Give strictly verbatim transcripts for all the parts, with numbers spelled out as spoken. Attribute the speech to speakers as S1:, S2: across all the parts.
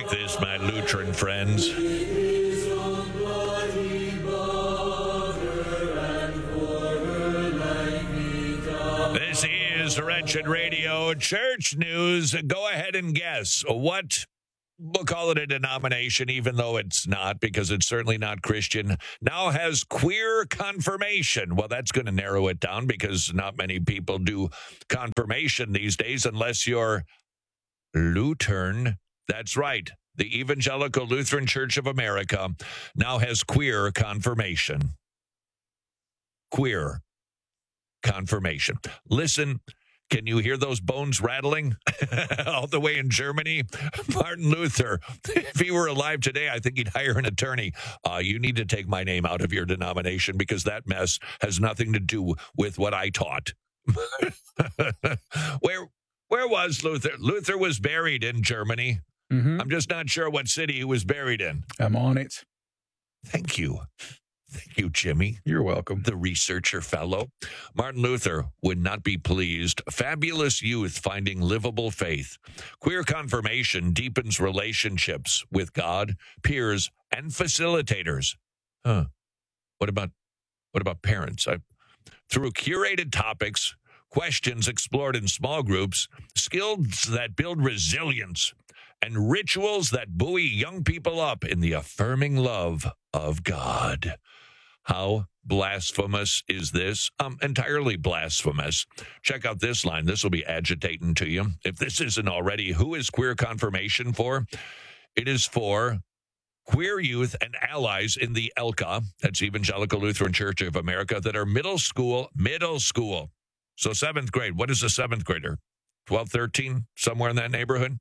S1: Take this, my Lutheran friends. This is Wretched Radio Church News. Go ahead and guess what. We'll call it a denomination, even though it's not, because it's certainly not Christian. Now has queer confirmation. Well, that's going to narrow it down because not many people do confirmation these days unless you're Lutheran. That's right. The Evangelical Lutheran Church of America now has queer confirmation. Queer confirmation. Listen. Can you hear those bones rattling all the way in Germany? Martin Luther, if he were alive today, I think he'd hire an attorney. Uh, you need to take my name out of your denomination because that mess has nothing to do with what I taught. where where was Luther? Luther was buried in Germany. Mm-hmm. I'm just not sure what city he was buried in.
S2: I'm on it.
S1: Thank you. Thank you, Jimmy.
S2: You're welcome.
S1: The researcher fellow. Martin Luther would not be pleased. Fabulous youth finding livable faith. Queer confirmation deepens relationships with God, peers, and facilitators. Huh. What about what about parents? I, through curated topics, questions explored in small groups, skills that build resilience, and rituals that buoy young people up in the affirming love of God. How blasphemous is this? Um, entirely blasphemous. Check out this line. This will be agitating to you. If this isn't already, who is queer confirmation for? It is for queer youth and allies in the E L C A, that's Evangelical Lutheran Church of America, that are middle school, middle school. So seventh grade. What is a seventh grader? twelve, thirteen, somewhere in that neighborhood?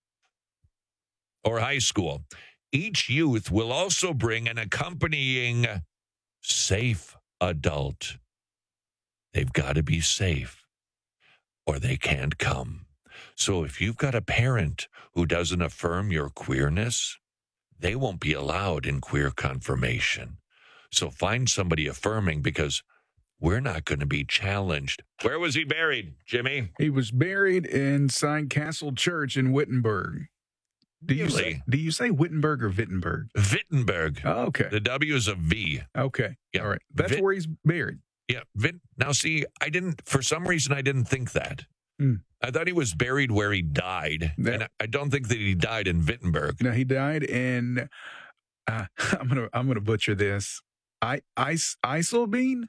S1: Or high school. Each youth will also bring an accompanying safe adult. They've got to be safe or they can't come. So if you've got a parent who doesn't affirm your queerness, they won't be allowed in queer confirmation. So find somebody affirming because we're not going to be challenged. Where was he buried, Jimmy?
S2: He was buried inside Castle Church in Wittenberg. Do you
S1: Really?
S2: say do you say Wittenberg or Wittenberg?
S1: Wittenberg.
S2: Oh, okay.
S1: The W is a V.
S2: Okay.
S1: Yeah.
S2: All right. That's
S1: Wit-
S2: where he's buried.
S1: Yeah. Vit- now, see, I didn't, for some reason, I didn't think that.
S2: Hmm.
S1: I thought he was buried where he died.
S2: That-
S1: and I, I don't think that he died in Wittenberg.
S2: No, he died in. Uh, I'm gonna I'm gonna butcher this. I ice Eiselbein.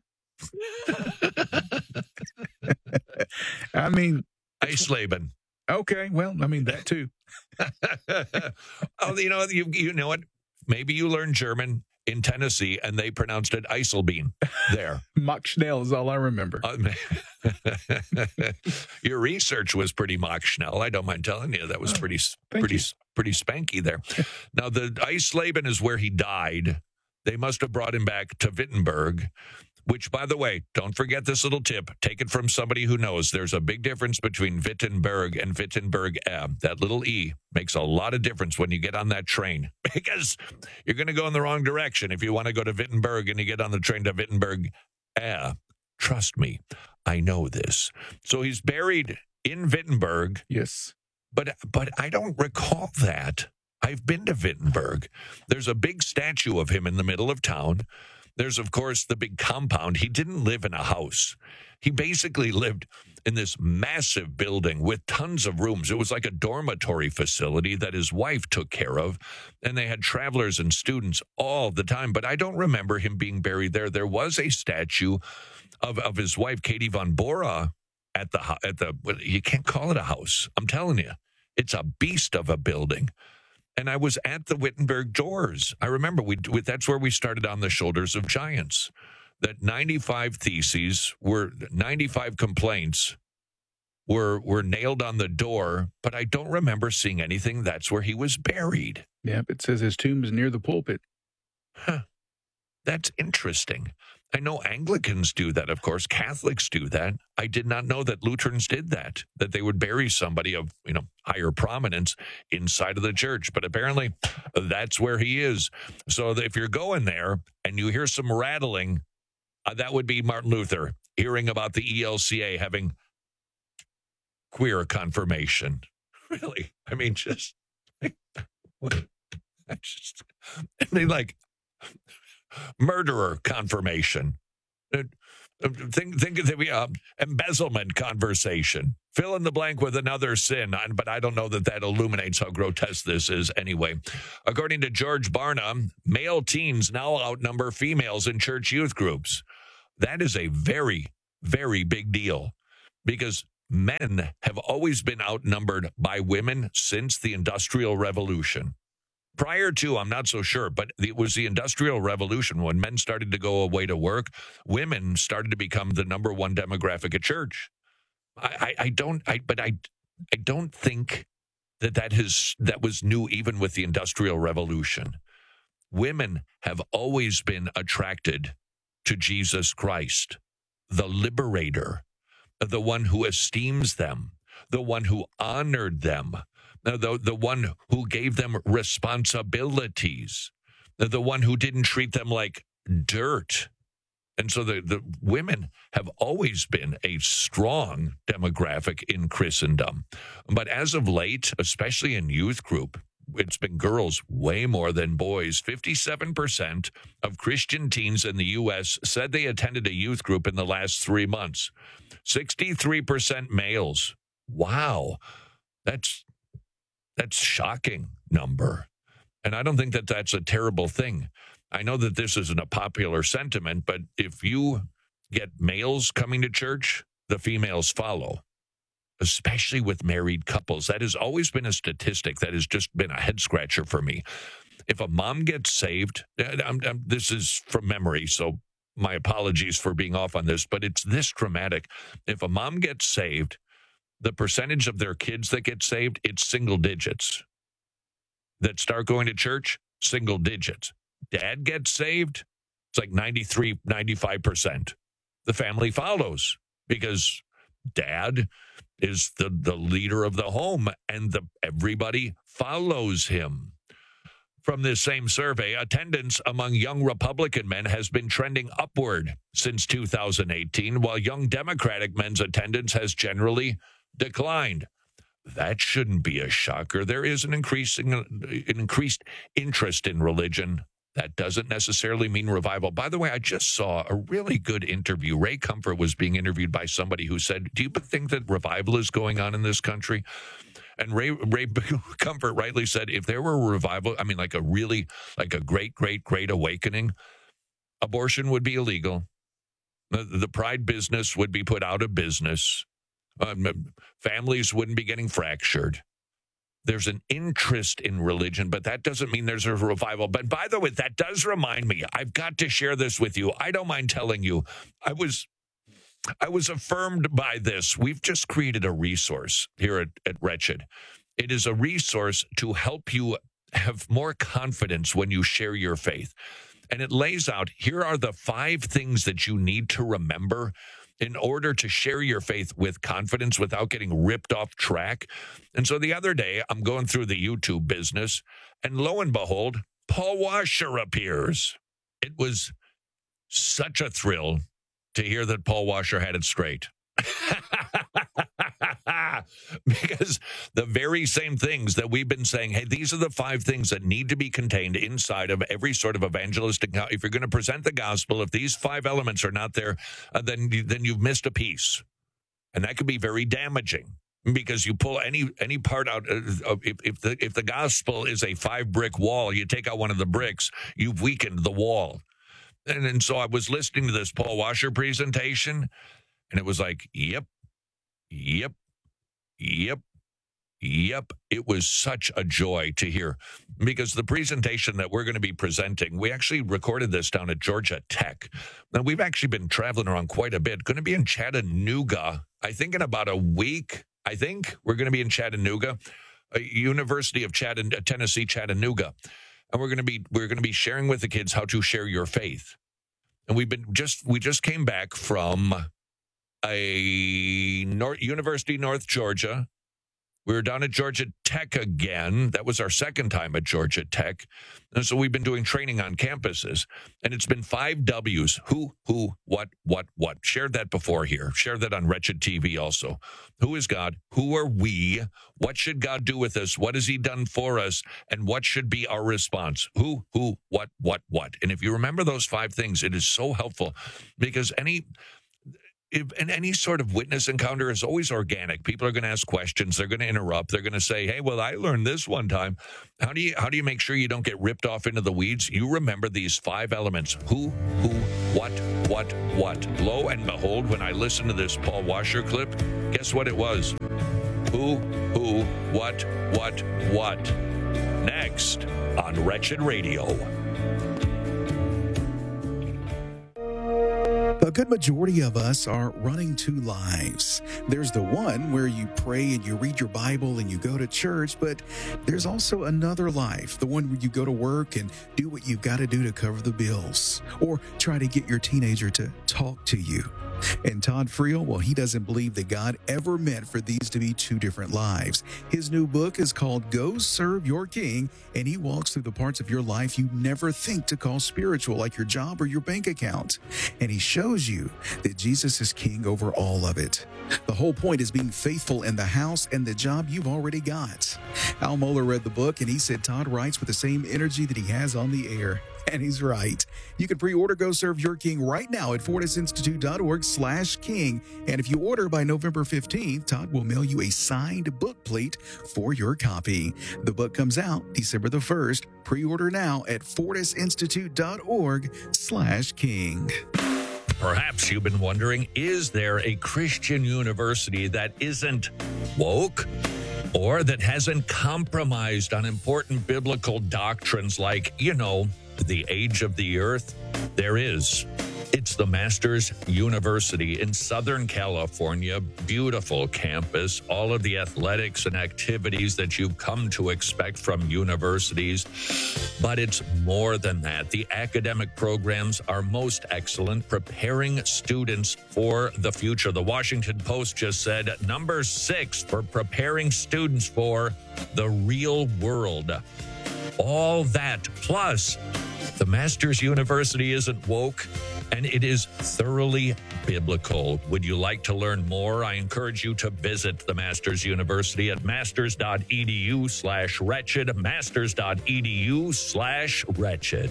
S2: I mean,
S1: Eisleben.
S2: okay. Well, I mean that too.
S1: Oh, you know, you, you know what? Maybe you learned German in Tennessee and they pronounced it Eiselbein there.
S2: Mach Schnell is all I remember.
S1: Uh, your research was pretty mock Schnell. I don't mind telling you that was pretty,
S2: Thank
S1: pretty,
S2: you.
S1: pretty spanky there. Now, the Eisleben is where he died. They must have brought him back to Wittenberg, which, by the way, don't forget this little tip. Take it from somebody who knows. There's a big difference between Wittenberg and Wittenberg. That little E makes a lot of difference when you get on that train because you're going to go in the wrong direction if you want to go to Wittenberg and you get on the train to Wittenberg. Eh, trust me, I know this. So he's buried in Wittenberg,
S2: Yes.
S1: but but I don't recall that. I've been to Wittenberg. There's a big statue of him in the middle of town. There's, of course, the big compound. He didn't live in a house. He basically lived in this massive building with tons of rooms. It was like a dormitory facility that his wife took care of, and they had travelers and students all the time. But I don't remember him being buried there. There was a statue of, of his wife, Katie von Bora, at the, at the, you can't call it a house. I'm telling you, it's a beast of a building. And I was at the Wittenberg doors. I remember we that's where we started on the shoulders of giants. That ninety-five theses were ninety-five complaints were were nailed on the door, but I don't remember seeing anything. That's where he was buried.
S2: Yep. It says his tomb is near the pulpit.
S1: Huh. That's interesting. I know Anglicans do that, of course. Catholics do that. I did not know that Lutherans did that, that they would bury somebody of, you know, higher prominence inside of the church. But apparently that's where he is. So if you're going there and you hear some rattling, uh, that would be Martin Luther hearing about the E L C A having queer confirmation. Really? I mean, just I just, and they like murderer confirmation. Uh, uh, Think, think of the uh, embezzlement conversation. Fill in the blank with another sin, uh, but I don't know that that illuminates how grotesque this is anyway. According to George Barna, male teens now outnumber females in church youth groups. That is a very, very big deal because men have always been outnumbered by women since the Industrial Revolution. Prior to, I'm not so sure, but it was the Industrial Revolution when men started to go away to work. Women started to become the number one demographic at church. I, I, I don't, I, but I, I don't think that that has that was new even with the Industrial Revolution. Women have always been attracted to Jesus Christ, the liberator, the one who esteems them, the one who honored them, the, the one who gave them responsibilities, the one who didn't treat them like dirt. And so the, the women have always been a strong demographic in Christendom. But as of late, especially in youth group, it's been girls way more than boys. fifty-seven percent of Christian teens in the U S said they attended a youth group in the last three months. sixty-three percent males. Wow. That's that's shocking number. And I don't think that that's a terrible thing. I know that this isn't a popular sentiment, but if you get males coming to church, the females follow, especially with married couples. That has always been a statistic that has just been a head scratcher for me. If a mom gets saved, I'm, I'm, this is from memory, so my apologies for being off on this, but it's this dramatic. If a mom gets saved, the percentage of their kids that get saved, it's single digits. That start going to church, single digits. Dad gets saved, it's like ninety-three, ninety-five percent. The family follows because dad is the, the leader of the home and the everybody follows him. From this same survey, attendance among young Republican men has been trending upward since two thousand eighteen, while young Democratic men's attendance has generally declined. That shouldn't be a shocker. There is an increasing an increased interest in religion. That doesn't necessarily mean revival. By the way, I just saw a really good interview. Ray Comfort was being interviewed by somebody who said, do you think that revival is going on in this country? And Ray, Ray Comfort rightly said, if there were a revival, I mean, like a really, like a great, great, great awakening, abortion would be illegal. The, the pride business would be put out of business. Um, families wouldn't be getting fractured. There's an interest in religion, but that doesn't mean there's a revival. But by the way, that does remind me, I've got to share this with you. I don't mind telling you, I was I was affirmed by this. We've just created a resource here at, at Wretched. It is a resource to help you have more confidence when you share your faith. And it lays out, here are the five things that you need to remember in order to share your faith with confidence without getting ripped off track. And so the other day, I'm going through the YouTube business, and lo and behold, Paul Washer appears. It was such a thrill to hear that Paul Washer had it straight. Because the very same things that we've been saying, hey, these are the five things that need to be contained inside of every sort of evangelistic. If you're going to present the gospel, if these five elements are not there, uh, then then you've missed a piece, and that could be very damaging because you pull any any part out. Uh, if if the if the gospel is a five brick wall, you take out one of the bricks, you've weakened the wall. And and so I was listening to this Paul Washer presentation, and it was like, yep, yep. Yep. Yep. It was such a joy to hear because the presentation that we're going to be presenting, we actually recorded this down at Georgia Tech. Now, we've actually been traveling around quite a bit. Going to be in Chattanooga, I think in about a week. I think we're going to be in Chattanooga, uh, University of Chatt- Tennessee, Chattanooga. And we're going to be we're going to be sharing with the kids how to share your faith. And we've been just we just came back from a North, University of North Georgia, We were down at Georgia Tech again. That was our second time at Georgia Tech. And so we've been doing training on campuses. And it's been five W's. Who, who, what, what, what. Shared that before here. Shared that on Wretched T V also. Who is God? Who are we? What should God do with us? What has he done for us? And what should be our response? Who, who, what, what, what. And if you remember those five things, it is so helpful because any... If, and any sort of witness encounter is always organic. People are going to ask questions. They're going to interrupt. They're going to say, hey, well, I learned this one time. How do you how do you make sure you don't get ripped off into the weeds? You remember these five elements. Who, who, what, what, what. Lo and behold, when I listened to this Paul Washer clip, guess what it was? Who, who, what, what, what. Next on Wretched Radio.
S2: A good majority of us are running two lives. There's the one where you pray and you read your Bible and you go to church, but there's also another life, the one where you go to work and do what you've got to do to cover the bills, or try to get your teenager to talk to you. And Todd Friel, well, he doesn't believe that God ever meant for these to be two different lives. His new book is called Go Serve Your King, and he walks through the parts of your life you never think to call spiritual, like your job or your bank account. And he shows you that Jesus is king over all of it. The whole point is being faithful in the house and the job you've already got. Al Mohler read the book, and he said Todd writes with the same energy that he has on the air. And he's right. You can pre-order Go Serve Your King right now at fortisinstitute.org slash king. And if you order by November fifteenth, Todd will mail you a signed book plate for your copy. The book comes out December the first. Pre-order now at fortisinstitute.org slash king.
S1: Perhaps you've been wondering, is there a Christian university that isn't woke or that hasn't compromised on important biblical doctrines like, you know, the age of the earth? There is. It's the Masters University in Southern California. Beautiful campus, all of the athletics and activities that you've come to expect from universities. But it's more than that. The academic programs are most excellent, preparing students for the future. The Washington Post just said number six for preparing students for the real world. All that, plus the Masters University isn't woke, and it is thoroughly biblical. Would you like to learn more? I encourage you to visit the Masters University at masters.edu slash wretched, masters.edu slash wretched.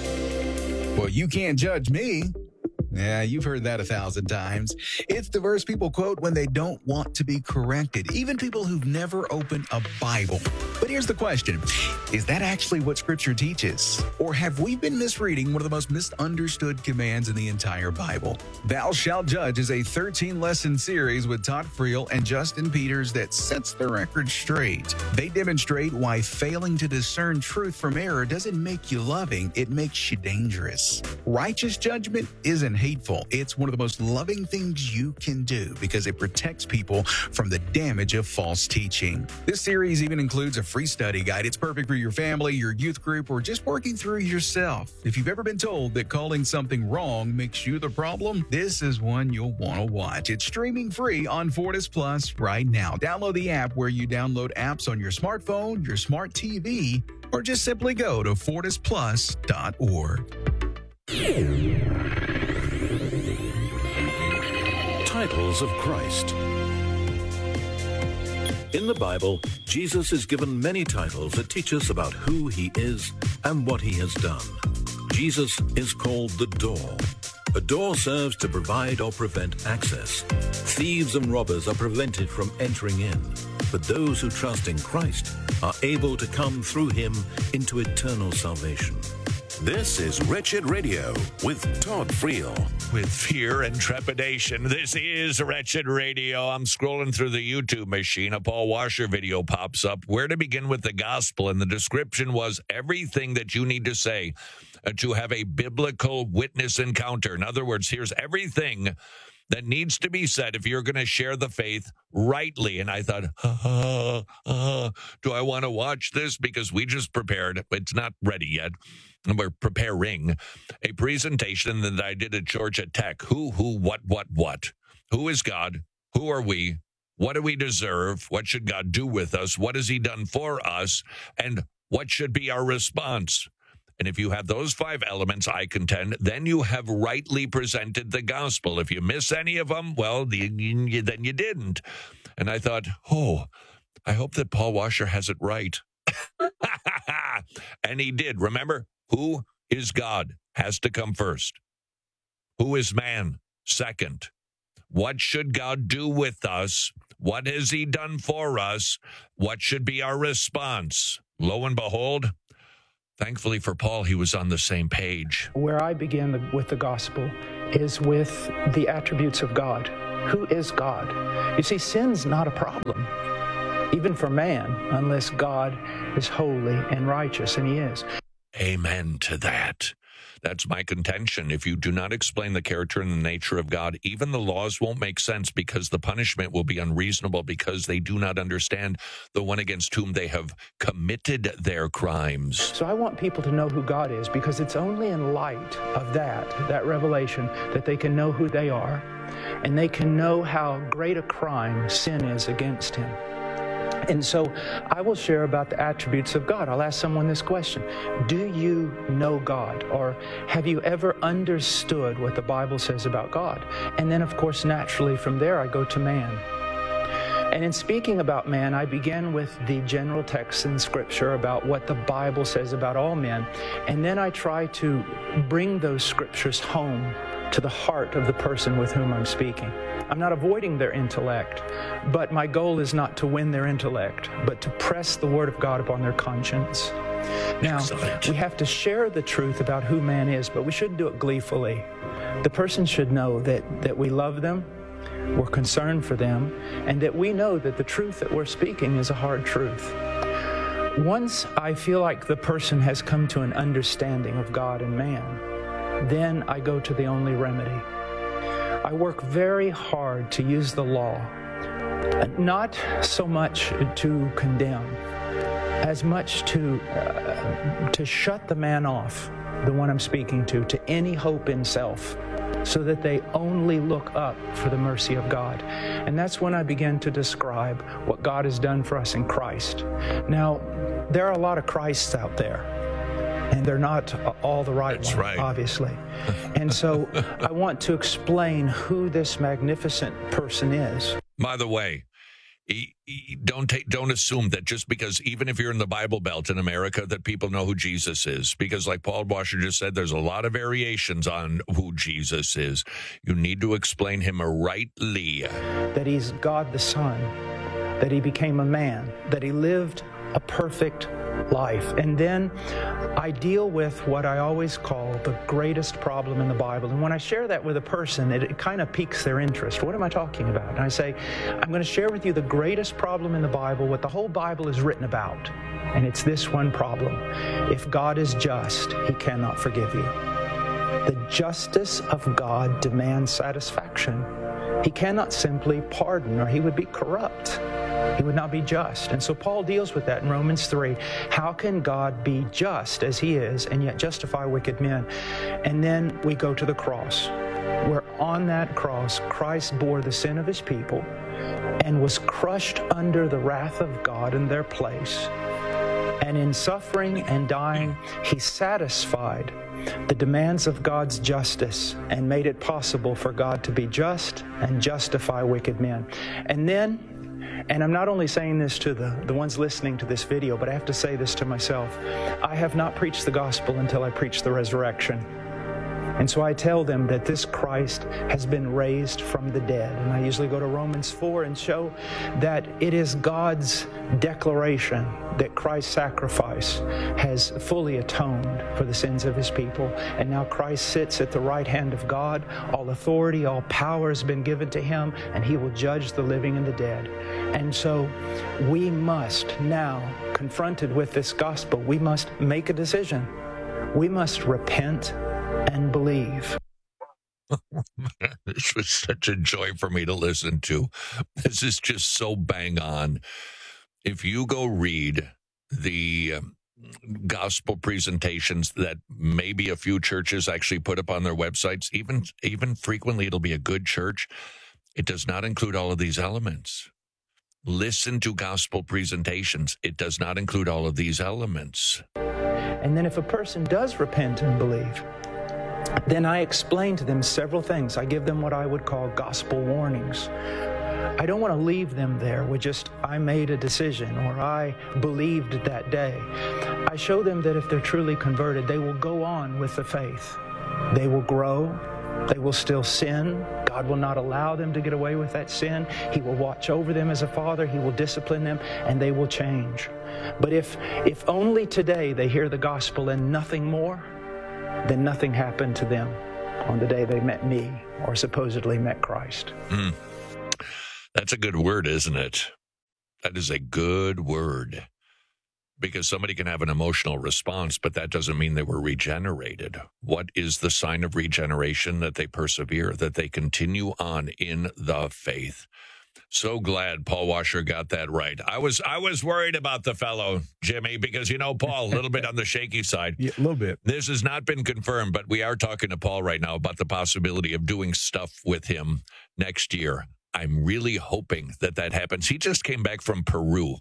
S2: Well, you can't judge me. Yeah, you've heard that a thousand times. It's the verse people quote when they don't want to be corrected, even people who've never opened a Bible. But here's the question. Is that actually what Scripture teaches? Or have we been misreading one of the most misunderstood commands in the entire Bible? Thou Shalt Judge is a thirteen-lesson series with Todd Friel and Justin Peters that sets the record straight. They demonstrate why failing to discern truth from error doesn't make you loving, it makes you dangerous. Righteous judgment isn't hateful. It's one of the most loving things you can do because it protects people from the damage of false teaching. This series even includes a free study guide. It's perfect for your family, your youth group, or just working through yourself. If you've ever been told that calling something wrong makes you the problem, this is one you'll want to watch. It's streaming free on Fortis Plus right now. Download the app where you download apps on your smartphone, your smart T V, or just simply go to fortis plus dot org.
S3: Titles of Christ. In the Bible, Jesus is given many titles that teach us about who he is and what he has done. Jesus is called the door. A door serves to provide or prevent access. Thieves and robbers are prevented from entering in, but those who trust in Christ are able to come through him into eternal salvation.
S4: This is Wretched Radio with Todd Friel.
S1: With fear and trepidation, this is Wretched Radio. I'm scrolling through the YouTube machine. A Paul Washer video pops up. Where to begin with the gospel? And the description was everything that you need to say uh, to have a biblical witness encounter. In other words, here's everything that needs to be said if you're going to share the faith rightly. And I thought, uh, uh, do I want to watch this? Because we just prepared. It's not ready yet. We're preparing a presentation that I did at Georgia Tech. Who, who, what, what, what? Who is God? Who are we? What do we deserve? What should God do with us? What has he done for us? And what should be our response? And if you have those five elements, I contend, then you have rightly presented the gospel. If you miss any of them, well, the, you, then you didn't. And I thought, oh, I hope that Paul Washer has it right. And he did. Remember, who is God has to come first. Who is man second? What should God do with us? What has he done for us? What should be our response? Lo and behold, thankfully for Paul, he was on the same page.
S5: Where I begin the, with the gospel is with the attributes of God. Who is God? You see, sin's not a problem, even for man, unless God is holy and righteous, and he is.
S1: Amen to that. That's my contention. If you do not explain the character and the nature of God, even the laws won't make sense, because the punishment will be unreasonable, because they do not understand the one against whom they have committed their crimes.
S5: So I want people to know who God is, because it's only in light of that, that revelation, that they can know who they are, and they can know how great a crime sin is against him. And so I will share about the attributes of God. I'll ask someone this question: do you know God? Or have you ever understood what the Bible says about God? And then, of course, naturally from there, I go to man. And in speaking about man, I begin with the general text in Scripture about what the Bible says about all men. And then I try to bring those scriptures home to the heart of the person with whom I'm speaking. I'm not avoiding their intellect, but my goal is not to win their intellect, but to press the Word of God upon their conscience. Now, Excellent. We have to share the truth about who man is, but we shouldn't do it gleefully. The person should know that, that we love them, we're concerned for them, and that we know that the truth that we're speaking is a hard truth. Once I feel like the person has come to an understanding of God and man, then I go to the only remedy. I work very hard to use the law, not so much to condemn, as much to uh, to shut the man off, the one I'm speaking to, to any hope in self, so that they only look up for the mercy of God. And that's when I begin to describe what God has done for us in Christ. Now, there are a lot of Christs out there, and they're not all the right
S1: That's
S5: ones,
S1: right.
S5: obviously. And so I want to explain who this magnificent person is.
S1: By the way, he, he, don't take, don't assume that just because, even if you're in the Bible Belt in America, that people know who Jesus is. Because like Paul Washer just said, there's a lot of variations on who Jesus is. You need to explain him rightly.
S5: That he's God the Son, that he became a man, that he lived a perfect life. And then I deal with what I always call the greatest problem in the Bible. And when I share that with a person, it, it kind of piques their interest. What am I talking about? And I say, I'm going to share with you the greatest problem in the Bible, what the whole Bible is written about. And it's this one problem. If God is just, he cannot forgive you. The justice of God demands satisfaction. He cannot simply pardon, or he would be corrupt. He would not be just. And so Paul deals with that in Romans three. How can God be just as he is and yet justify wicked men? And then we go to the cross, where on that cross, Christ bore the sin of his people and was crushed under the wrath of God in their place. And in suffering and dying, he satisfied the demands of God's justice and made it possible for God to be just and justify wicked men. And then, and I'm not only saying this to the, the ones listening to this video, but I have to say this to myself. I have not preached the gospel until I preach the resurrection. And so I tell them that this Christ has been raised from the dead. And I usually go to Romans four and show that it is God's declaration that Christ's sacrifice has fully atoned for the sins of his people. And now Christ sits at the right hand of God. All authority, all power has been given to him, and he will judge the living and the dead. And so we must now, confronted with this gospel, we must make a decision. We must repent and believe.
S1: This was such a joy for me to listen to. This is just so bang on. If you go read the um, gospel presentations that maybe a few churches actually put up on their websites, even even frequently it'll be a good church, it does not include all of these elements. Listen to gospel presentations. It does not include all of these elements.
S5: And then if a person does repent and believe, then I explain to them several things. I give them what I would call gospel warnings. I don't want to leave them there with just, I made a decision or I believed that day. I show them that if they're truly converted, they will go on with the faith. They will grow. They will still sin. God will not allow them to get away with that sin. He will watch over them as a father. He will discipline them, and they will change. But if, if only today they hear the gospel and nothing more, then nothing happened to them on the day they met me or supposedly met Christ.
S1: Mm. That's a good word, isn't it? That is a good word. Because somebody can have an emotional response, but that doesn't mean they were regenerated. What is the sign of regeneration? That they persevere, that they continue on in the faith. So glad Paul Washer got that right. I was I was worried about the fellow, Jimmy, because, you know, Paul, a little bit on the shaky side.
S2: Yeah, a little bit.
S1: This has not been confirmed, but we are talking to Paul right now about the possibility of doing stuff with him next year. I'm really hoping that that happens. He just came back from Peru.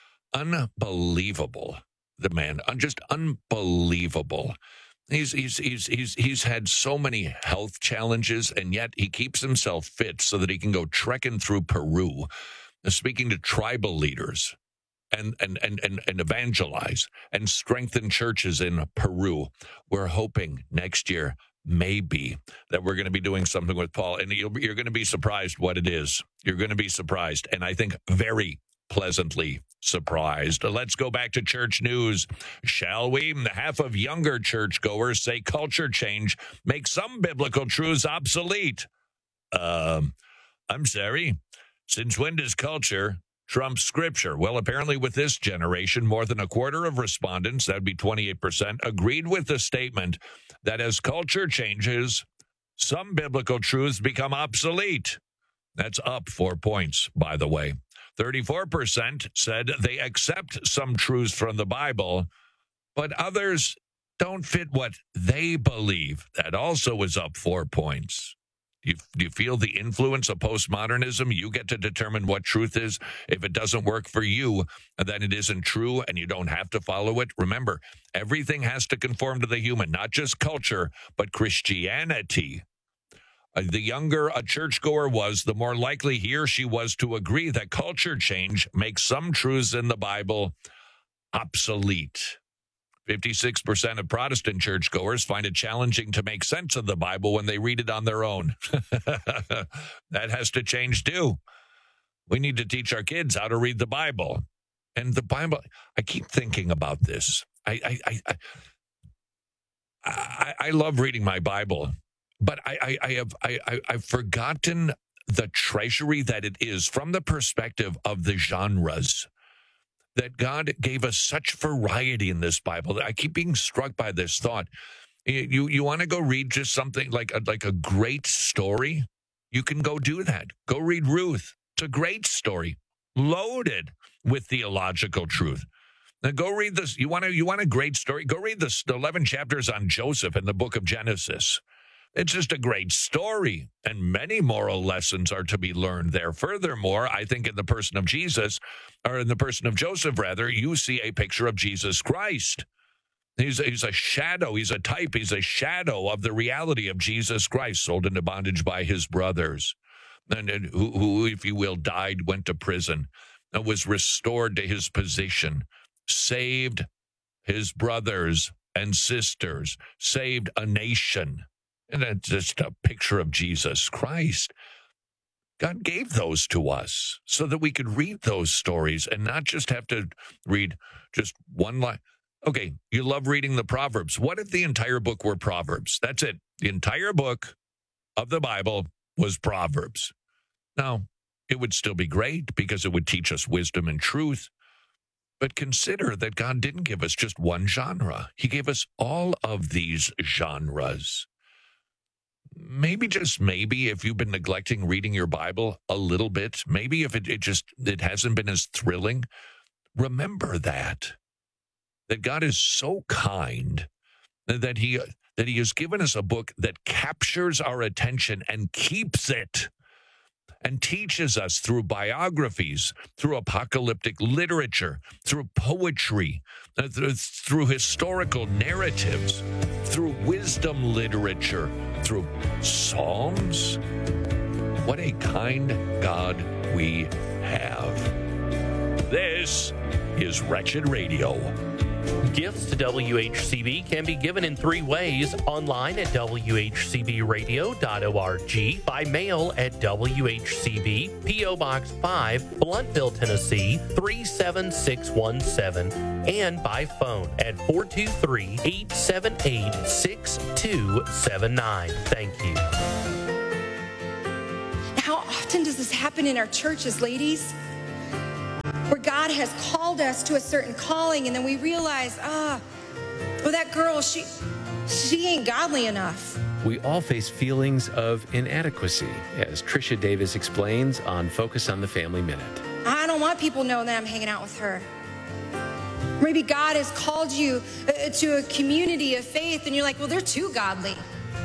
S1: Unbelievable, the man, just unbelievable. He's he's he's he's he's had so many health challenges, and yet he keeps himself fit so that he can go trekking through Peru, speaking to tribal leaders, and and and and, and evangelize and strengthen churches in Peru. We're hoping next year, maybe, that we're going to be doing something with Paul, and you'll, you're going to be surprised what it is. You're going to be surprised, and I think very pleasantly surprised. Let's go back to church news, shall we? Half of younger churchgoers say culture change makes some biblical truths obsolete. Um, I'm sorry. Since when does culture trump scripture? Well, apparently with this generation, more than a quarter of respondents, that'd be twenty-eight percent, agreed with the statement that as culture changes, some biblical truths become obsolete. That's up four points, by the way. thirty-four percent said they accept some truths from the Bible, but others don't fit what they believe. That also is up four points. Do you, do you feel the influence of postmodernism? You get to determine what truth is. If it doesn't work for you, then it isn't true, and you don't have to follow it. Remember, everything has to conform to the human, not just culture, but Christianity. Uh, the younger a churchgoer was, the more likely he or she was to agree that culture change makes some truths in the Bible obsolete. fifty-six percent of Protestant churchgoers find it challenging to make sense of the Bible when they read it on their own. That has to change too. We need to teach our kids how to read the Bible. And the Bible, I keep thinking about this. I I I, I, I love reading my Bible. But I, I, I have I, I, I've forgotten the treasury that it is from the perspective of the genres. That God gave us such variety in this Bible. I keep being struck by this thought. You you want to go read just something like a, like a great story? You can go do that. Go read Ruth. It's a great story, loaded with theological truth. Now go read this. You want to you want a great story? Go read the eleven chapters on Joseph in the book of Genesis. It's just a great story, and many moral lessons are to be learned there. Furthermore, I think in the person of Jesus, or in the person of Joseph, rather, you see a picture of Jesus Christ. He's, he's a shadow, he's a type, he's a shadow of the reality of Jesus Christ, sold into bondage by his brothers, and, and who, who, if you will, died, went to prison, and was restored to his position, saved his brothers and sisters, saved a nation. And that's just a picture of Jesus Christ. God gave those to us so that we could read those stories and not just have to read just one line. Okay, you love reading the Proverbs. What if the entire book were Proverbs? That's it. The entire book of the Bible was Proverbs. Now, it would still be great because it would teach us wisdom and truth. But consider that God didn't give us just one genre. He gave us all of these genres. Maybe, just maybe, if you've been neglecting reading your Bible a little bit, maybe if it, it just it hasn't been as thrilling, remember that. That God is so kind that he that he has given us a book that captures our attention and keeps it. and teaches us through biographies, through apocalyptic literature, through poetry, uh, th- through historical narratives, through wisdom literature, through psalms. What a kind God we have. This is Wretched Radio.
S6: Gifts to W H C B can be given in three ways: online at w h c b radio dot org, by mail at W H C B, P O. Box five, Blountville, Tennessee three seven six one seven, and by phone at four two three, eight seven eight, six two seven nine. Thank you.
S7: How often does this happen in our churches, ladies? Where God has called us to a certain calling, and then we realize, ah, well, that girl, she, she ain't godly enough.
S8: We all face feelings of inadequacy, as Tricia Davis explains on Focus on the Family Minute.
S7: I don't want people knowing that I'm hanging out with her. Maybe God has called you uh, to a community of faith, and you're like, well, they're too godly.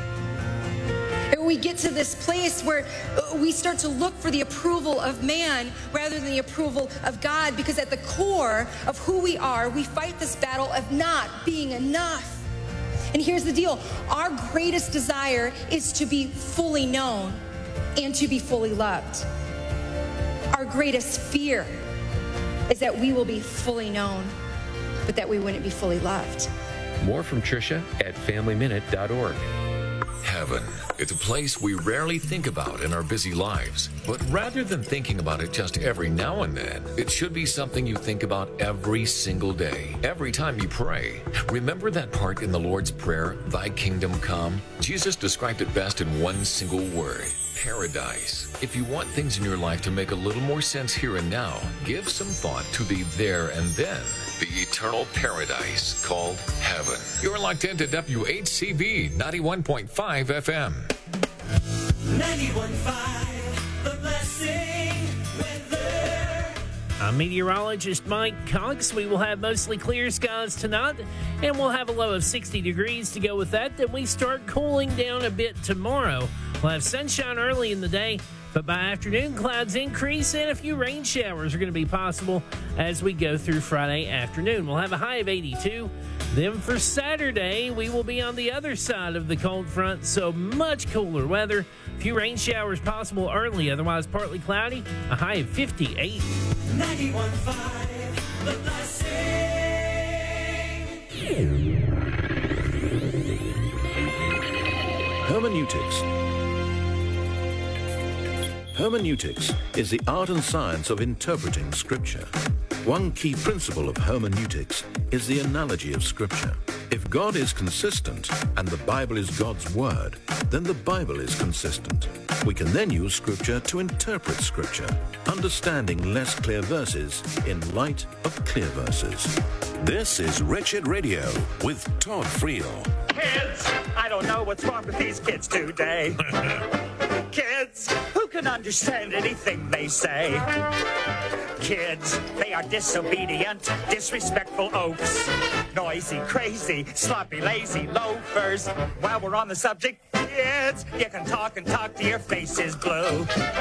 S7: And we get to this place where we start to look for the approval of man rather than the approval of God, because at the core of who we are, we fight this battle of not being enough. And here's the deal. Our greatest desire is to be fully known and to be fully loved. Our greatest fear is that we will be fully known, but that we wouldn't be fully loved.
S8: More from Tricia at family minute dot org.
S9: Heaven. It's a place we rarely think about in our busy lives. But rather than thinking about it just every now and then, it should be something you think about every single day, every time you pray. Remember that part in the Lord's Prayer, Thy Kingdom Come? Jesus described it best in one single word: paradise. If you want things in your life to make a little more sense here and now, give some thought to the there and then, the eternal paradise called heaven. You're locked into W H C B ninety-one point five F M.
S10: ninety-one point five, The Blessing Weather.
S11: I'm meteorologist Mike Cox. We will have mostly clear skies tonight, and we'll have a low of sixty degrees to go with that. Then we start cooling down a bit tomorrow. We'll have sunshine early in the day, but by afternoon, clouds increase and a few rain showers are going to be possible as we go through Friday afternoon. We'll have a high of eighty-two. Then for Saturday, we will be on the other side of the cold front, so much cooler weather. A few rain showers possible early, otherwise partly cloudy, a high of fifty-eight.
S10: ninety-one point five, The Blessing.
S3: Hermeneutics. Hermeneutics is the art and science of interpreting Scripture. One key principle of hermeneutics is the analogy of Scripture. If God is consistent and the Bible is God's Word, then the Bible is consistent. We can then use Scripture to interpret Scripture, understanding less clear verses in light of clear verses.
S4: This is Wretched Radio with Todd Friel.
S12: Kids, I don't know what's wrong with these kids today. Kids, who can understand anything they say? Kids, they are disobedient, disrespectful oafs. Noisy, crazy, sloppy, lazy loafers. While we're on the subject, kids, you can talk and talk till your face is blue.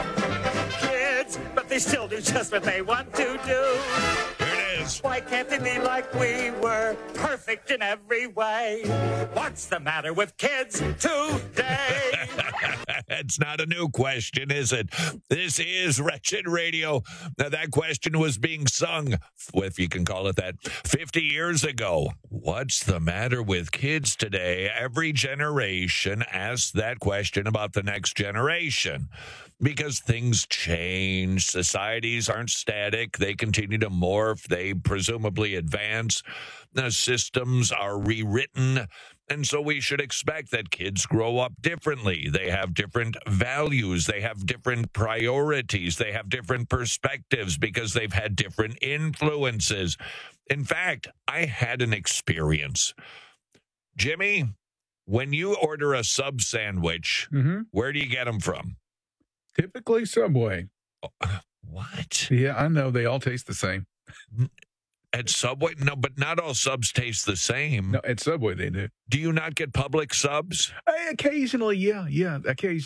S12: Kids, but they still do just what they want to do.
S1: Here it is.
S12: Why can't they be like we were, perfect in every way? What's the matter with kids today?
S1: It's not a new question, is it? This is Wretched Radio. Now, that question was being sung, if you can call it that, fifty years ago. What's the matter with kids today? Every generation asks that question about the next generation. Because things change, societies aren't static, they continue to morph, they presumably advance, the systems are rewritten, and so we should expect that kids grow up differently. They have different values, they have different priorities, they have different perspectives because they've had different influences. In fact, I had an experience. Jimmy, when you order a sub sandwich, mm-hmm. where do you get them from?
S13: Typically Subway.
S1: Oh, what?
S13: Yeah, I know. They all taste the same.
S1: At Subway? No, but not all subs taste the same.
S13: No, at Subway they do.
S1: Do you not get Publix subs?
S13: I, occasionally, yeah, yeah, occasionally.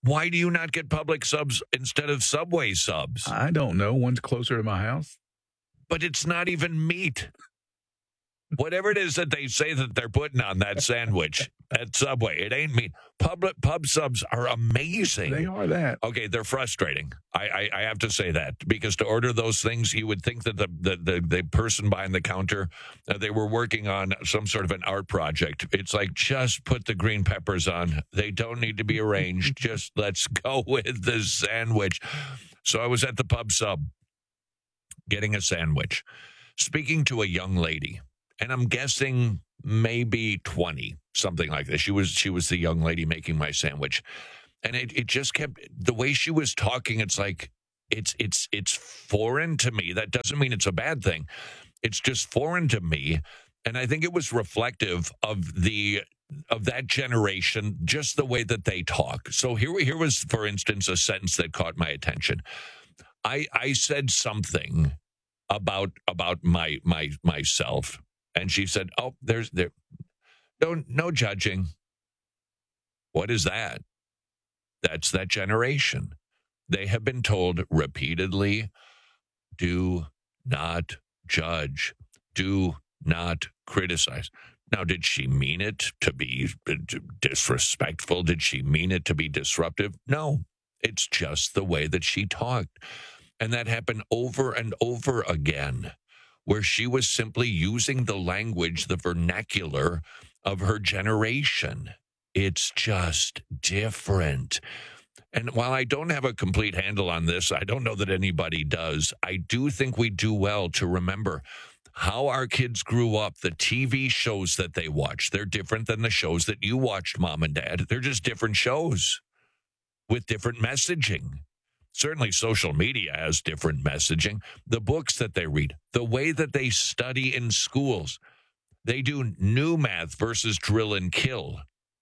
S1: Why do you not get Publix subs instead of Subway subs?
S13: I don't know. One's closer to my house.
S1: But it's not even meat. Whatever it is that they say that they're putting on that sandwich at Subway, it ain't meat. Pub, pub subs are amazing.
S13: They are that.
S1: Okay, they're frustrating. I, I, I have to say that, because to order those things, you would think that the the, the, the person behind the counter, uh, they were working on some sort of an art project. It's like, just put the green peppers on. They don't need to be arranged. Just let's go with the sandwich. So I was at the pub sub getting a sandwich, speaking to a young lady. And I'm guessing maybe twenty, something like this. She was she was the young lady making my sandwich. And it, it just kept, the way she was talking, it's like, it's it's it's foreign to me. That doesn't mean it's a bad thing. It's just foreign to me. And I think it was reflective of the of that generation, just the way that they talk. So here, here was, for instance, a sentence that caught my attention. I I said something about about my my myself. And she said, "Oh, there's there, no no judging." What is that? That's that generation. They have been told repeatedly, "Do not judge. Do not criticize." Now, did she mean it to be disrespectful? Did she mean it to be disruptive? No, it's just the way that she talked, and that happened over and over again, where she was simply using the language, the vernacular of her generation. It's just different. And while I don't have a complete handle on this, I don't know that anybody does, I do think we do well to remember how our kids grew up. The T V shows that they watch, they're different than the shows that you watched, Mom and Dad. They're just different shows with different messaging. Certainly social media has different messaging. The books that they read, the way that they study in schools, they do new math versus drill and kill.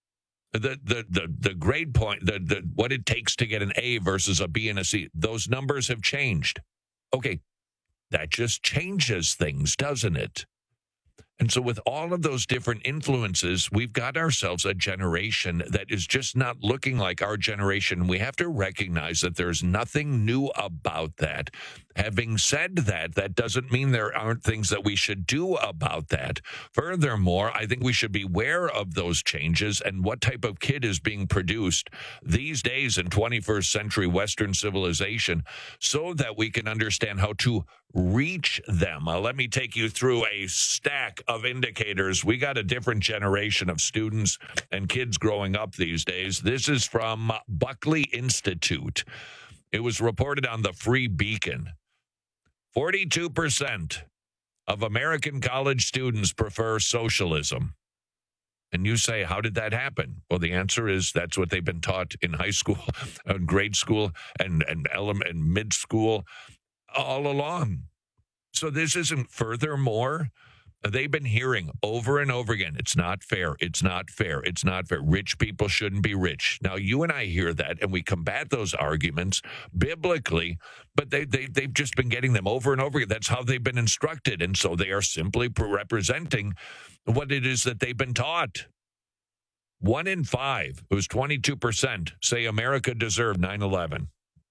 S1: The the the the grade point, the, the what it takes to get an A versus a B and a C, those numbers have changed. Okay, that just changes things, doesn't it? And so with all of those different influences, we've got ourselves a generation that is just not looking like our generation. We have to recognize that there's nothing new about that. Having said that, that doesn't mean there aren't things that we should do about that. Furthermore, I think we should be aware of those changes and what type of kid is being produced these days in twenty-first century Western civilization, so that we can understand how to reach them. Uh, let me take you through a stack of indicators. We got a different generation of students and kids growing up these days. This is from Buckley Institute. It was reported on the Free Beacon. forty-two percent of American college students prefer socialism. And you say, how did that happen? Well, the answer is that's what they've been taught in high school, and grade school, and, and, ele- and mid school all along. So this isn't, furthermore, they've been hearing over and over again, it's not fair, it's not fair, it's not fair. Rich people shouldn't be rich. Now, you and I hear that, and we combat those arguments biblically, but they, they, they've just been getting them over and over again. That's how they've been instructed, and so they are simply representing what it is that they've been taught. One in five, it was twenty-two percent, say America deserved nine eleven.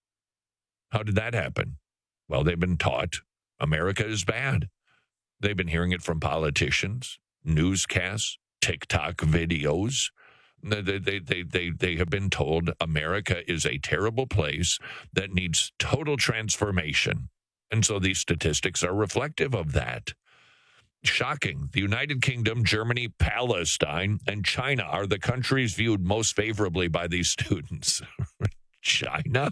S1: How did that happen? Well, they've been taught America is bad. They've been hearing it from politicians, newscasts, TikTok videos. They, they, they, they, they have been told America is a terrible place that needs total transformation. And so these statistics are reflective of that. Shocking. The United Kingdom, Germany, Palestine, and China are the countries viewed most favorably by these students. China?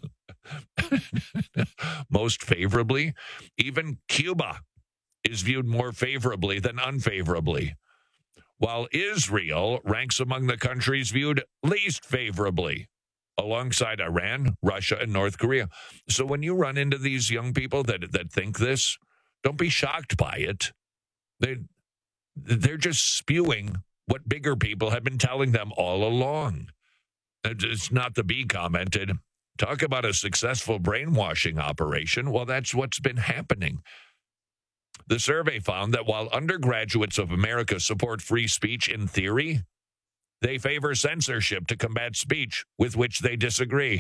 S1: Most favorably? Even Cuba is viewed more favorably than unfavorably, while Israel ranks among the countries viewed least favorably, alongside Iran, Russia, and North Korea. So when you run into these young people that, that think this, don't be shocked by it. They, they're just spewing what bigger people have been telling them all along. It's not the Bee commented, talk about a successful brainwashing operation. Well, that's what's been happening. The survey found that while undergraduates of America support free speech in theory, They favor censorship to combat speech with which they disagree.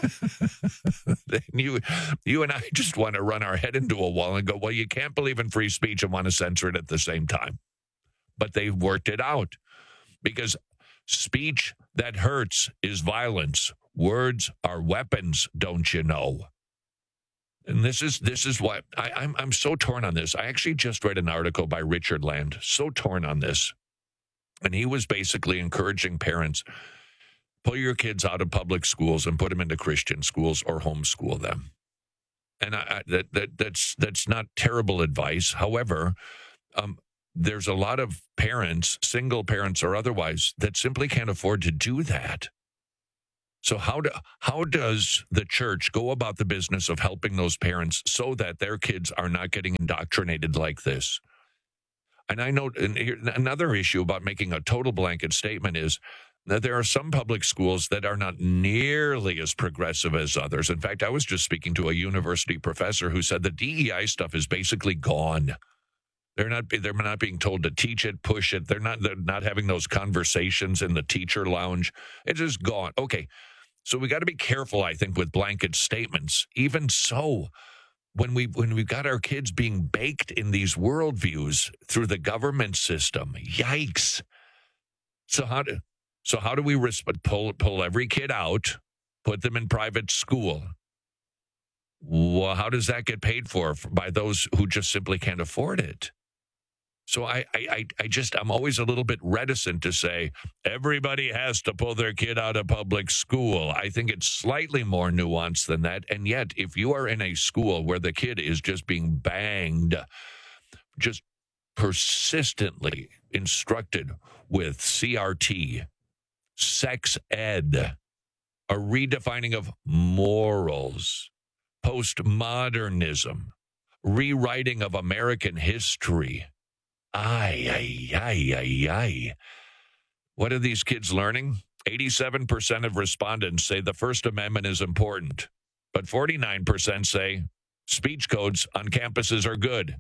S1: you, you and I just want to run our head into a wall and go, well, you can't believe in free speech and want to censor it at the same time. But they've worked it out because speech that hurts is violence. Words are weapons, don't you know? And this is this is what I, I'm I'm so torn on this. I actually just read an article by Richard Land, so torn on this. And he was basically encouraging parents, pull your kids out of public schools and put them into Christian schools or homeschool them. And I, I, that that that's that's not terrible advice. However, um, there's a lot of parents, single parents or otherwise, that simply can't afford to do that. So how do, how does the church go about the business of helping those parents so that their kids are not getting indoctrinated like this? And I know and here, another issue about making a total blanket statement is that there are some public schools that are not nearly as progressive as others. In fact, I was just speaking to a university professor who said the D E I stuff is basically gone. They're not they're not being told to teach it, push it. They're not they're not having those conversations in the teacher lounge. It's just gone. Okay, so we got to be careful, I think, with blanket statements. Even so, When we when we've got our kids being baked in these worldviews through the government system, yikes! So how do so how do we resp- pull pull every kid out, put them in private school? Well, how does that get paid for by those who just simply can't afford it? So I, I, I just, I'm always a little bit reticent to say everybody has to pull their kid out of public school. I think it's slightly more nuanced than that. And yet, if you are in a school where the kid is just being banged, just persistently instructed with C R T, sex ed, a redefining of morals, postmodernism, rewriting of American history, Ay, ay, ay, ay, ay. What are these kids learning? eighty-seven percent of respondents say the First Amendment is important, but forty-nine percent say speech codes on campuses are good.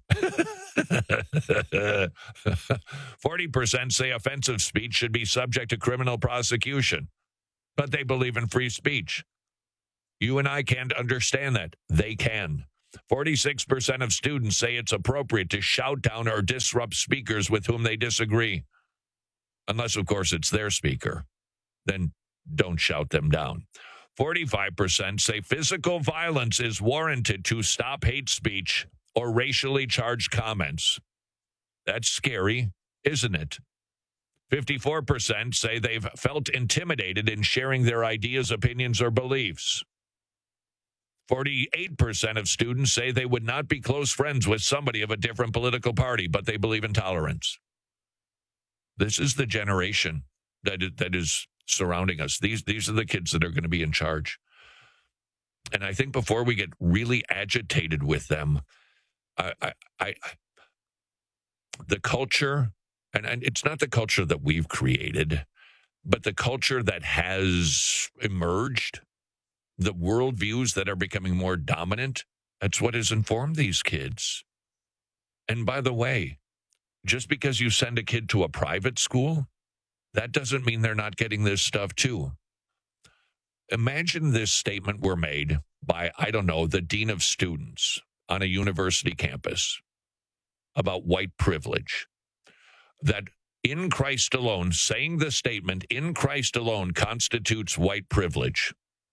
S1: forty percent say offensive speech should be subject to criminal prosecution, but they believe in free speech. You and I can't understand that. They can. forty-six percent of students say it's appropriate to shout down or disrupt speakers with whom they disagree. Unless, of course, it's their speaker. Then don't shout them down. forty-five percent say physical violence is warranted to stop hate speech or racially charged comments. That's scary, isn't it? fifty-four percent say they've felt intimidated in sharing their ideas, opinions, or beliefs. forty-eight percent of students say they would not be close friends with somebody of a different political party, but they believe in tolerance. This is the generation that is, that is surrounding us. These, these are the kids that are going to be in charge. And I think before we get really agitated with them, I, I, I, the culture, and, and it's not the culture that we've created, but the culture that has emerged, the worldviews that are becoming more dominant, that's what has informed these kids. And by the way, just because you send a kid to a private school, that doesn't mean they're not getting this stuff too. Imagine this statement were made by, I don't know, the dean of students on a university campus about white privilege. That in Christ alone, saying the statement, in Christ alone constitutes white privilege.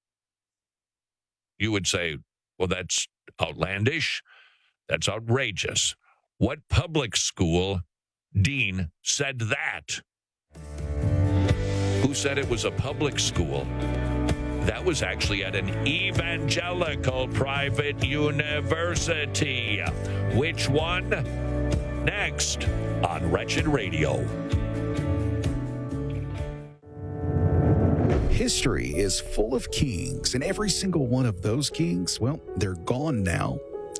S1: You would say, well, that's outlandish. That's outrageous. What public school dean said that? Who said it was a public school? That was actually at an evangelical private university. Which one? Next on Wretched Radio.
S2: History is full of kings, and every single one of those kings, well, they're gone now.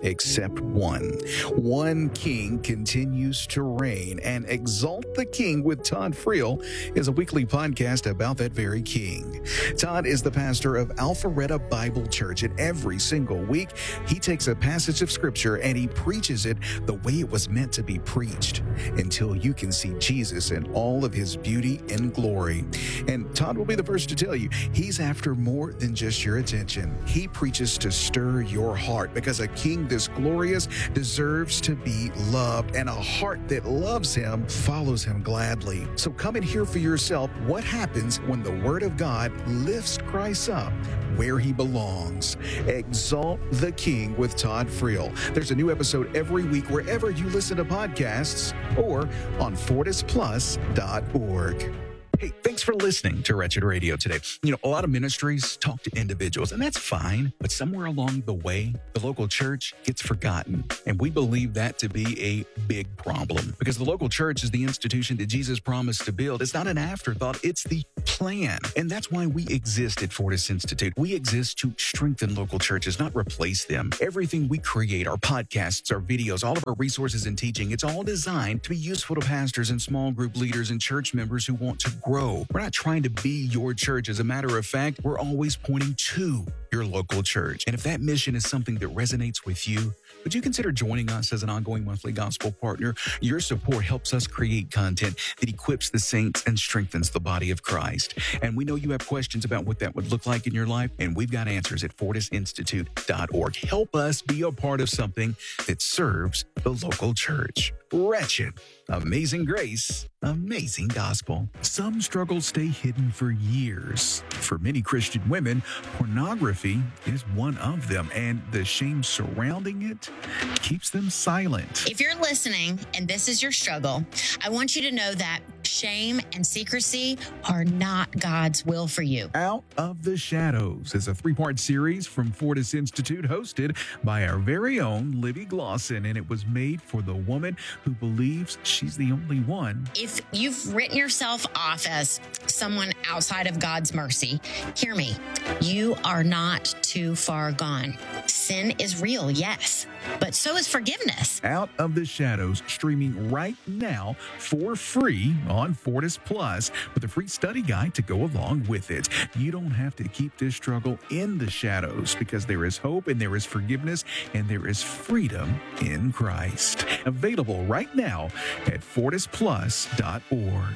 S2: except one. One king continues to reign, and Exalt the King with Todd Friel is a weekly podcast about that very king. Todd is the pastor of Alpharetta Bible Church, and every single week he takes a passage of scripture and he preaches it the way it was meant to be preached until you can see Jesus in all of his beauty and glory. And Todd will be the first to tell you, he's after more than just your attention. He preaches to stir your heart, because a king this glorious deserves to be loved, and a heart that loves him follows him gladly. So come and hear for yourself what happens when the Word of God lifts Christ up where he belongs. Exalt the King with Todd Friel. There's a new episode every week wherever you listen to podcasts or on fortis plus dot org. Hey, thanks for listening to Wretched Radio today. You know, a lot of ministries talk to individuals, and that's fine. But somewhere along the way, the local church gets forgotten. And we believe that to be a big problem, because the local church is the institution that Jesus promised to build. It's not an afterthought. It's the plan. And that's why we exist at Fortis Institute. We exist to strengthen local churches, not replace them. Everything we create, our podcasts, our videos, all of our resources and teaching, it's all designed to be useful to pastors and small group leaders and church members who want to grow. We're not trying to be your church. As a matter of fact, we're always pointing to your local church. And if that mission is something that resonates with you, would you consider joining us as an ongoing monthly gospel partner? Your support helps us create content that equips the saints and strengthens the body of Christ. And we know you have questions about what that would look like in your life, and we've got answers at fortis institute dot org. Help us be a part of something that serves the local church. Wretched, amazing grace, amazing gospel. Some struggles stay hidden for years. For many Christian women, pornography is one of them, and the shame surrounding it keeps them silent.
S14: If you're listening and this is your struggle, I want you to know that shame and secrecy are not God's will for you.
S2: Out of the Shadows is a three-part series from Fortis Institute, hosted by our very own Libby Glosson, and it was made for the woman who believes she's the only one.
S14: If you've written yourself off as someone outside of God's mercy, hear me. You are not too far gone. Sin is real, yes, but so is forgiveness.
S2: Out of the Shadows, streaming right now for free on Fortis Plus, with a free study guide to go along with it. You don't have to keep this struggle in the shadows, because there is hope and there is forgiveness and there is freedom in Christ. Available right now at fortis plus dot org.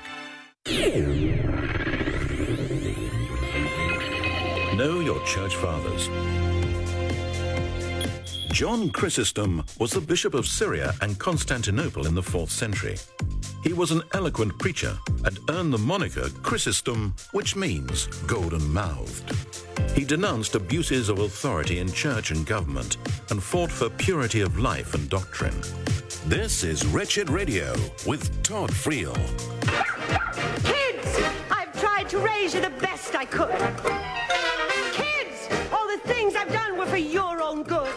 S3: Know your church fathers. John Chrysostom was the Bishop of Syria and Constantinople in the fourth century. He was an eloquent preacher and earned the moniker Chrysostom, which means golden-mouthed. He denounced abuses of authority in church and government and fought for purity of life and doctrine.
S4: This is Wretched Radio with Todd Friel.
S15: Kids, I've tried to raise you the best I could. Kids, all the things I've done were for your own good.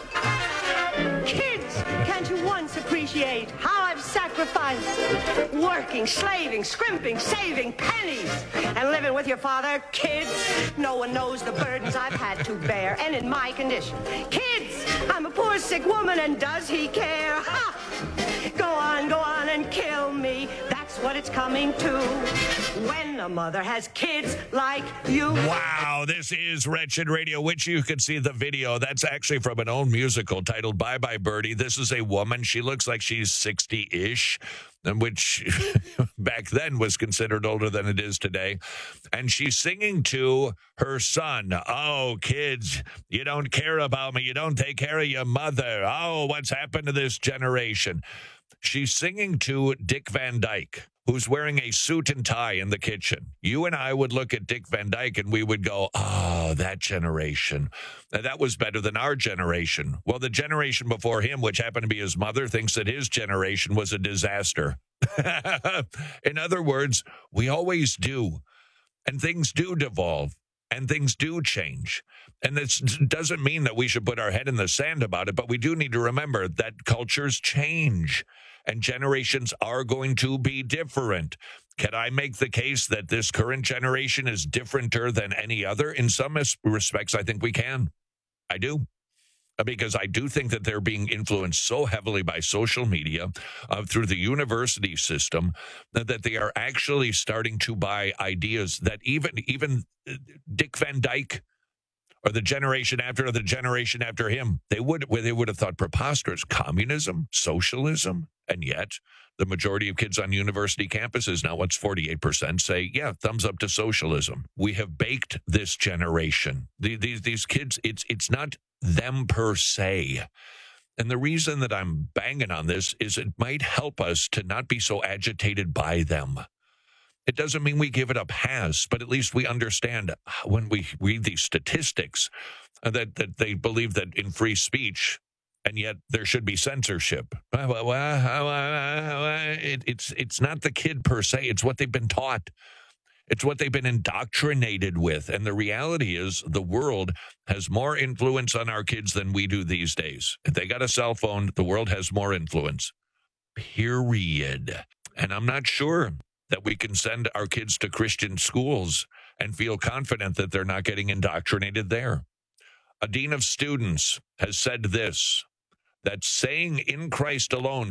S15: Kids, can't you once appreciate how I've sacrificed? Working, slaving, scrimping, saving pennies, and living with your father. Kids, no one knows the burdens I've had to bear, and in my condition. Kids, I'm a poor sick woman, and does he care? Ha! Go on, go on and kill me. That's what it's coming to when a mother has kids like you.
S1: Wow, this is Wretched Radio, which you can see the video. That's actually from an old musical titled Bye Bye Birdie. This is a woman. She looks like she's sixty-ish, which back then was considered older than it is today. And she's singing to her son. Oh, kids, you don't care about me. You don't take care of your mother. Oh, what's happened to this generation? She's singing to Dick Van Dyke, who's wearing a suit and tie in the kitchen. You and I would look at Dick Van Dyke and we would go, oh, that generation. That was better than our generation. Well, the generation before him, which happened to be his mother, thinks that his generation was a disaster. In other words, we always do. And things do devolve. And things do change. And this doesn't mean that we should put our head in the sand about it, but we do need to remember that cultures change and generations are going to be different. Can I make the case that this current generation is differenter than any other? In some respects, I think we can. I do. because I do think that they're being influenced so heavily by social media uh, through the university system that, that they are actually starting to buy ideas that even even Dick Van Dyke or the generation after or the generation after him, they would they would have thought preposterous. Communism, socialism, and yet the majority of kids on university campuses now, what's forty-eight percent, say, yeah, thumbs up to socialism. We have baked this generation. The, these these kids, it's it's not them per se. And the reason that I'm banging on this is it might help us to not be so agitated by them. It doesn't mean we give it a pass, but at least we understand when we read these statistics that, that they believe that in free speech, and yet there should be censorship. It, it's, it's not the kid per se. It's what they've been taught. It's what they've been indoctrinated with. And the reality is the world has more influence on our kids than we do these days. If they got a cell phone, the world has more influence. Period. And I'm not sure that we can send our kids to Christian schools and feel confident that they're not getting indoctrinated there. A dean of students has said this, that saying in Christ alone